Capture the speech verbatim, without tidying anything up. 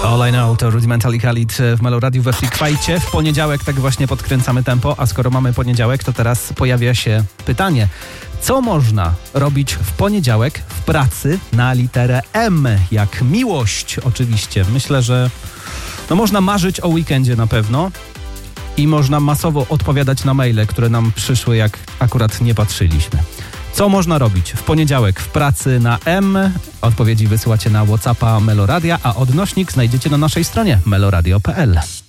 All I Know to Rudimentally Khalid w Melo Radiu we Freakwajcie. W poniedziałek tak właśnie podkręcamy tempo, a skoro mamy poniedziałek, to teraz pojawia się pytanie. Co można robić w poniedziałek w pracy na literę M? Jak miłość oczywiście. Myślę, że no można marzyć o weekendzie na pewno i można masowo odpowiadać na maile, które nam przyszły, jak akurat nie patrzyliśmy. Co można robić w poniedziałek w pracy na M? Odpowiedzi wysyłacie na WhatsAppa Melo Radia, a odnośnik znajdziecie na naszej stronie meloradio kropka p l.